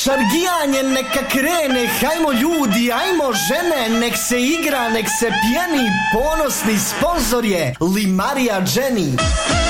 šargijanje neka krene, hajmo ljudi, ajmo žene, nek se igra, nek se pjeni, ponosni sponzor je Limarija Jenny.